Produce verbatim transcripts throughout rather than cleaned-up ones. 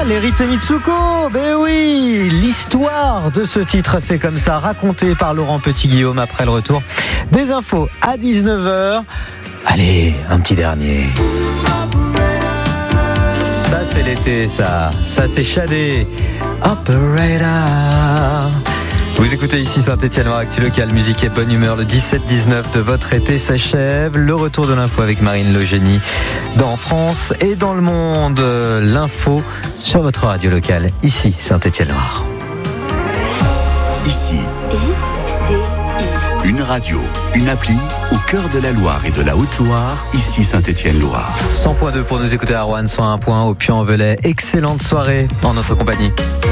les Rite Mitsuko. Ben oui, l'histoire de ce titre, c'est comme ça, racontée par Laurent Petit-Guillaume après le retour des infos à dix-neuf heures. Allez, un petit dernier. Ça, c'est l'été, ça. Ça, c'est Shadé. Operator. Vous écoutez ici Saint-Étienne-Loire, Actu Local, musique et bonne humeur. Le dix-sept dix-neuf de votre été s'achève. Le retour de l'info avec Marine Logénie dans France et dans le monde. L'info sur votre radio locale, ici Saint-Étienne-Loire. Ici, I C I. Une radio, une appli au cœur de la Loire et de la Haute-Loire, ici Saint-Étienne-Loire. cent point deux pour nous écouter à Roanne, cent un point au Puy-en-Velay. Excellente soirée en notre compagnie.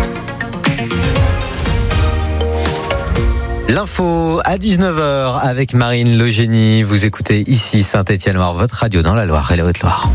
L'info à dix-neuf heures avec Marine Logénie. Vous écoutez ici Saint-Étienne-Loire, votre radio dans la Loire et la Haute-Loire.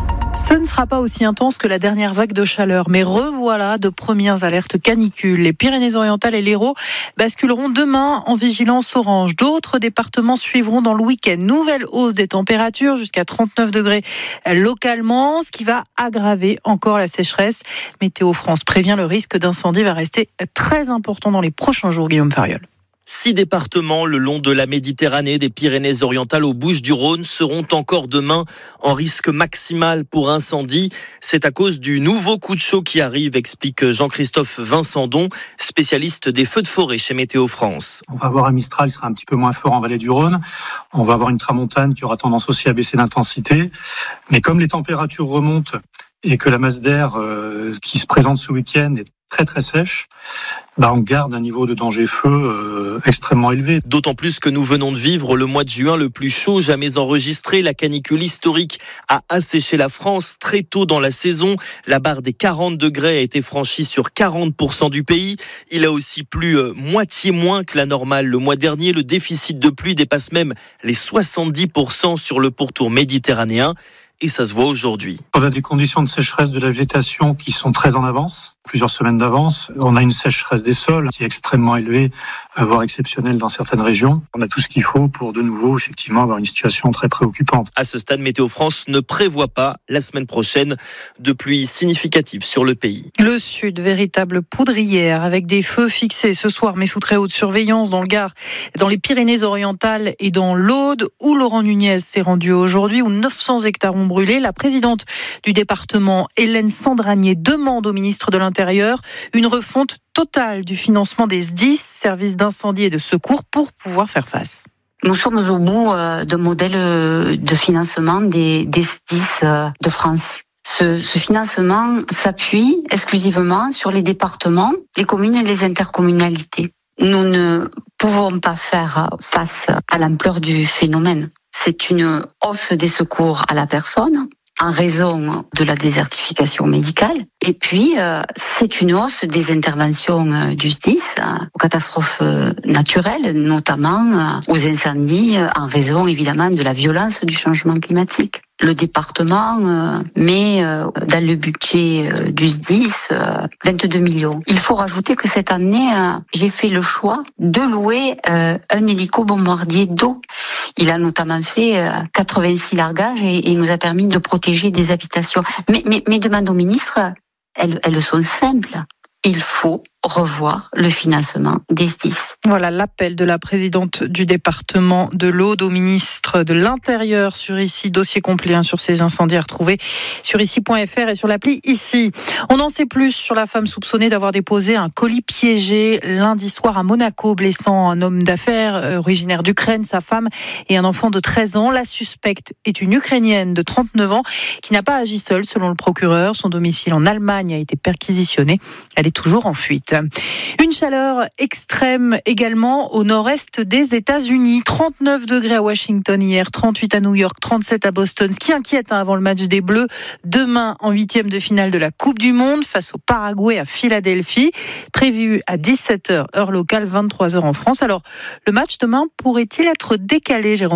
Ce ne sera pas aussi intense que la dernière vague de chaleur, mais revoilà de premières alertes canicules. Les Pyrénées-Orientales et l'Hérault basculeront demain en vigilance orange. D'autres départements suivront dans le week-end. Nouvelle hausse des températures jusqu'à trente-neuf degrés localement, ce qui va aggraver encore la sécheresse. Météo France prévient, le risque d'incendie va rester très important dans les prochains jours, Guillaume Fariol. Six départements le long de la Méditerranée, des Pyrénées-Orientales aux Bouches-du-Rhône, seront encore demain en risque maximal pour incendie. C'est à cause du nouveau coup de chaud qui arrive, explique Jean-Christophe Vincendon, spécialiste des feux de forêt chez Météo France. On va avoir un Mistral qui sera un petit peu moins fort en vallée du Rhône. On va avoir une tramontane qui aura tendance aussi à baisser d'intensité. Mais comme les températures remontent et que la masse d'air euh, qui se présente ce week-end est très très sèche, bah on garde un niveau de danger feu euh, extrêmement élevé. D'autant plus que nous venons de vivre le mois de juin le plus chaud jamais enregistré. La canicule historique a asséché la France très tôt dans la saison. La barre des quarante degrés a été franchie sur quarante pour cent du pays. Il a aussi plu euh, moitié moins que la normale le mois dernier. Le déficit de pluie dépasse même les soixante-dix pour cent sur le pourtour méditerranéen. Et ça se voit aujourd'hui. On a des conditions de sécheresse de la végétation qui sont très en avance, plusieurs semaines d'avance. On a une sécheresse des sols qui est extrêmement élevée, voire exceptionnelle dans certaines régions. On a tout ce qu'il faut pour de nouveau, effectivement, avoir une situation très préoccupante. À ce stade, Météo France ne prévoit pas la semaine prochaine de pluie significative sur le pays. Le sud, véritable poudrière avec des feux fixés ce soir, mais sous très haute surveillance dans le Gard, dans les Pyrénées-Orientales et dans l'Aude, où Laurent Nunez s'est rendu aujourd'hui, où neuf cents hectares ont brûlé. La présidente du département, Hélène Sandragnier, demande au ministre de l'Intérieur une refonte totale du financement des S D I S, services d'incendie et de secours, pour pouvoir faire face. Nous sommes au bout euh, d'un modèle de financement des, des S D I S euh, de France. Ce, ce financement s'appuie exclusivement sur les départements, les communes et les intercommunalités. Nous ne pouvons pas faire face à l'ampleur du phénomène. C'est une hausse des secours à la personne en raison de la désertification médicale. Et puis, euh, c'est une hausse des interventions euh, du S D I S euh, aux catastrophes euh, naturelles, notamment euh, aux incendies, euh, en raison évidemment de la violence du changement climatique. Le département euh, met euh, dans le budget euh, du S D I S euh, vingt-deux millions. Il faut rajouter que cette année, euh, j'ai fait le choix de louer euh, un hélico-bombardier d'eau. Il a notamment fait euh, quatre-vingt-six largages et, et nous a permis de protéger des habitations. Mais mes, mes demandes au ministre, elles, elles sont simples. Il faut revoir le financement des S D I S. Voilà l'appel de la présidente du département de l'Aude au ministre de l'Intérieur sur Ici. Dossier complet hein, sur ces incendies à retrouver sur ici point f r et sur l'appli Ici. On en sait plus sur la femme soupçonnée d'avoir déposé un colis piégé lundi soir à Monaco, blessant un homme d'affaires originaire d'Ukraine, sa femme et un enfant de treize ans. La suspecte est une Ukrainienne de trente-neuf ans qui n'a pas agi seule selon le procureur. Son domicile en Allemagne a été perquisitionné. Elle est toujours en fuite. Une chaleur extrême également au nord-est des États-Unis. trente-neuf degrés à Washington hier, trente-huit à New York, trente-sept à Boston. Ce qui inquiète hein, avant le match des Bleus. Demain, en huitième de finale de la Coupe du Monde, face au Paraguay à Philadelphie. Prévu à dix-sept heures, heure locale, vingt-trois heures en France. Alors, le match demain pourrait-il être décalé, Jérôme Val ?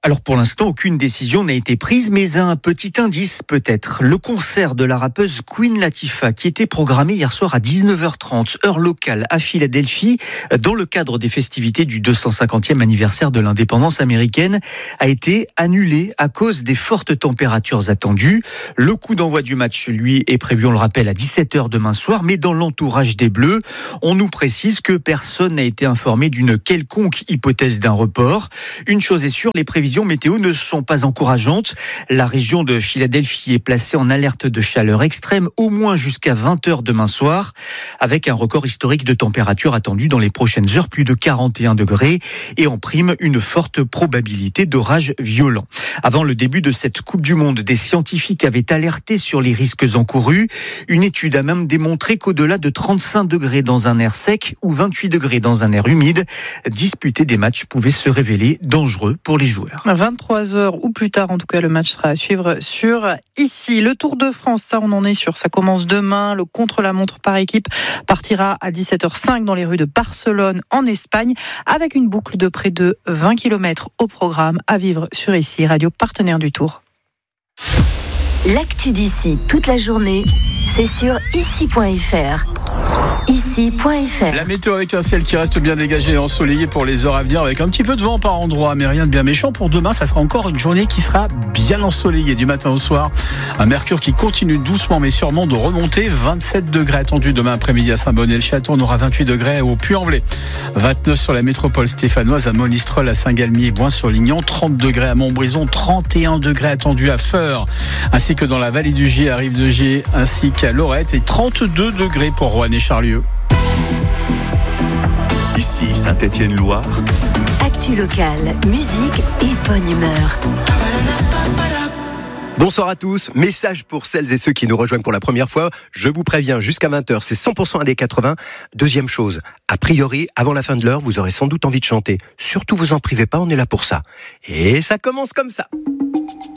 Alors pour l'instant, aucune décision n'a été prise, mais un petit indice peut-être. Le concert de la rappeuse Queen Latifah, qui était programmé hier soir à dix-neuf heures trente, heure locale à Philadelphie, dans le cadre des festivités du deux cent cinquantième anniversaire de l'indépendance américaine, a été annulé à cause des fortes températures attendues. Le coup d'envoi du match, lui, est prévu, on le rappelle, à dix-sept heures demain soir, mais dans l'entourage des Bleus, on nous précise que personne n'a été informé d'une quelconque hypothèse d'un report. Une chose est sûre, les prévisions météo ne sont pas encourageantes. La région de Philadelphie est placée en alerte de chaleur extrême au moins jusqu'à vingt heures demain soir, avec un record historique de température attendu dans les prochaines heures, plus de quarante et un degrés, et en prime une forte probabilité d'orage violent. Avant le début de cette Coupe du Monde, des scientifiques avaient alerté sur les risques encourus. Une étude a même démontré qu'au-delà de trente-cinq degrés dans un air sec ou vingt-huit degrés dans un air humide, disputer des matchs pouvait se révéler dangereux pour les joueurs. vingt-trois heures ou plus tard, en tout cas, le match sera à suivre sur ici. Le Tour de France, ça on en est sûr, ça commence demain. Le contre-la-montre par équipe partira à dix-sept heures cinq dans les rues de Barcelone en Espagne, avec une boucle de près de vingt kilomètres au programme à vivre sur ici, radio partenaire du Tour. L'actu d'ici toute la journée, c'est sur ici point f r. ici point f r. La météo avec un ciel qui reste bien dégagé et ensoleillé pour les heures à venir, avec un petit peu de vent par endroit, mais rien de bien méchant. Pour demain, ça sera encore une journée qui sera bien ensoleillée du matin au soir. Un mercure qui continue doucement mais sûrement de remonter. vingt-sept degrés attendus demain après-midi à Saint-Bonnet-le-Château. On aura vingt-huit degrés au Puy-en-Velay, vingt-neuf sur la métropole stéphanoise, à Monistrol, à Saint-Galmier et Boins-sur-Lignon, trente degrés à Montbrison, trente et un degrés attendus à Feurs, ainsi que dans la vallée du Gier, à Rive-de-Gier, ainsi qu'à Lorette, et trente-deux degrés pour Roanne et Charlieu. Ici Saint-Étienne-Loire. Actu locale, musique et bonne humeur. Bonsoir à tous, message pour celles et ceux qui nous rejoignent pour la première fois, je vous préviens, jusqu'à vingt heures, c'est cent pour cent années quatre-vingts. Deuxième chose, a priori, avant la fin de l'heure, vous aurez sans doute envie de chanter. Surtout, vous en privez pas, on est là pour ça. Et ça commence comme ça.